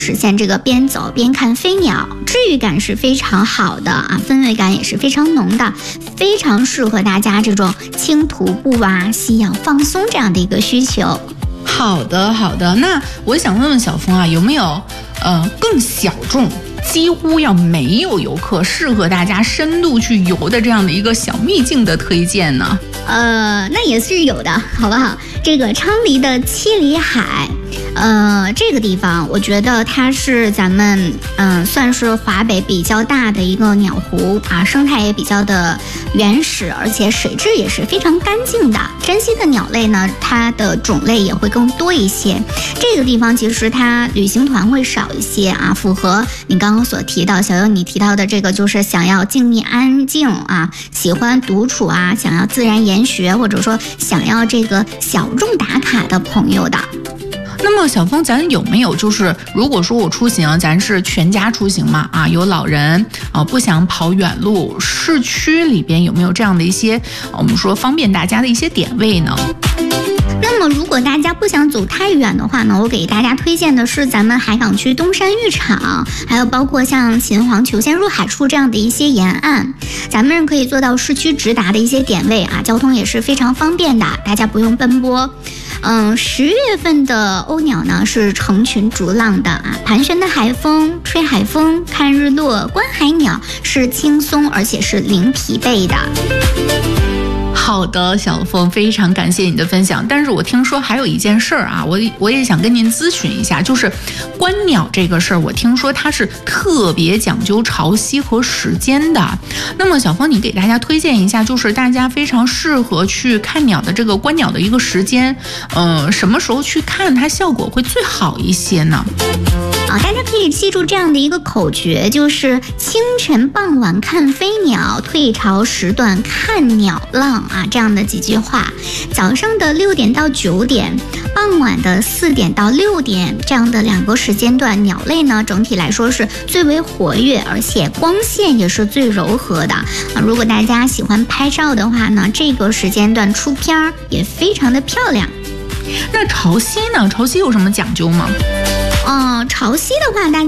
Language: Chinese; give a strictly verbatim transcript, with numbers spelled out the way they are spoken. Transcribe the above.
实现这个边走边看飞鸟，治愈感是非常好的啊，氛围感也是非常浓的，非常适合大家这种轻徒步啊、吸氧放松这样的一个需求。 好的，好的。那我想问问小峰啊，有没有呃更小众，几乎要没有游客，适合大家深度去游的这样的一个小秘境的推荐呢？ 呃，那也是有的，好不好？这个昌黎的七里海，呃，这个地方我觉得它是咱们嗯、呃、算是华北比较大的一个鸟湖啊，生态也比较的原始，而且水质也是非常干净的。珍稀的鸟类呢，它的种类也会更多一些。这个地方其实它旅行团会少一些啊，符合你刚刚所提到小优你提到的这个，就是想要静谧安静啊，喜欢独处啊，想要自然研学，或者说想要这个小众打卡的朋友的。 那么小峰，咱有没有就是如果说我出行，咱是全家出行嘛啊，有老人啊，不想跑远路，市区里边有没有这样的一些我们说方便大家的一些点位呢？ 那么如果大家不想走太远的话呢，我给大家推荐的是咱们海港区东山浴场，还有包括像秦皇球仙入海处这样的一些沿岸，咱们可以做到市区直达的一些点位啊，交通也是非常方便的，大家不用奔波。嗯，十月份的欧鸟呢是成群逐浪的啊，盘旋的海风，吹海风，看日落，观海鸟是轻松而且是零疲惫的。 好的，小峰，非常感谢你的分享。但是我听说还有一件事儿啊，我我也想跟您咨询一下，就是观鸟这个事儿，我听说它是特别讲究潮汐和时间的。那么小峰，你给大家推荐一下，就是大家非常适合去看鸟的这个观鸟的一个时间，呃，什么时候去看它效果会最好一些呢？ 啊，大家可以记住这样的一个口诀，就是清晨傍晚看飞鸟，退潮时段看鸟浪啊，这样的几句话。早上的六点到九点，傍晚的四点到六点，这样的两个时间段，鸟类呢整体来说是最为活跃，而且光线也是最柔和的啊。如果大家喜欢拍照的话呢，这个时间段出片也非常的漂亮。 那潮汐呢？潮汐有什么讲究吗？ 嗯、呃，潮汐的话，大家